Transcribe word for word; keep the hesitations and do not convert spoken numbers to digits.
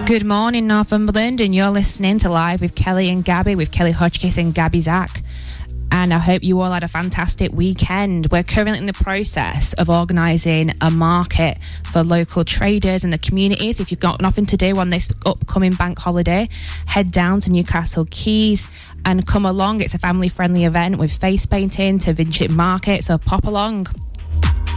Good morning, Northumberland, and you're listening to Live with Kelly and Gabby, with Kelly Hodgkiss and Gabby Zach. And I hope you all had a fantastic weekend. We're currently in the process of organising a market for local traders in the communities. If you've got nothing to do on this upcoming bank holiday, head down to Newcastle Quays and come along. It's a family-friendly event with face painting to Vincent Market, so pop along.